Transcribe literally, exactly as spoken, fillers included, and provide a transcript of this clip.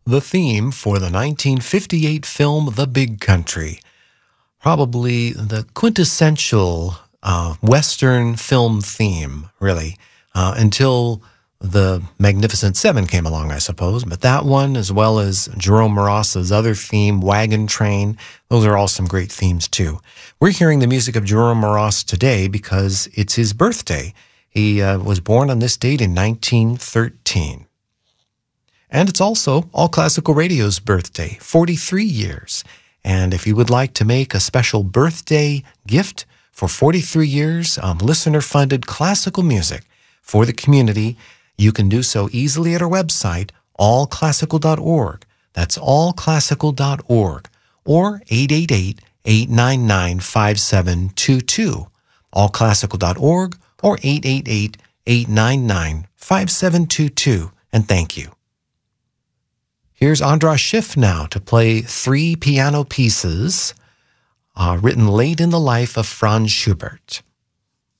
the theme for the nineteen fifty-eight film The Big Country. Probably the quintessential uh, Western film theme, really, uh, until the Magnificent Seven came along, I suppose. But that one, as well as Jerome Morosa's other theme, Wagon Train, those are all some great themes, too. We're hearing the music of Jerome Moross today because it's his birthday. He uh, was born on this date in nineteen thirteen. And it's also All Classical Radio's birthday, forty-three years. And if you would like to make a special birthday gift for forty-three years of listener-funded classical music for the community, you can do so easily at our website, all classical dot org. That's all classical dot org. Or eight eight eight, eight nine nine, five seven two two. all classical dot org or eight eight eight, eight nine nine, five seven two two. And thank you. Here's Andras Schiff now to play three piano pieces uh, written late in the life of Franz Schubert.